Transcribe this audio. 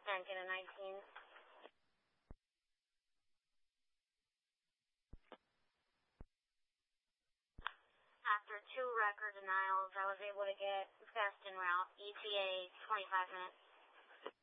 Then get a 19. After 2 record denials, I was able to get best in route, ETA 25 minutes.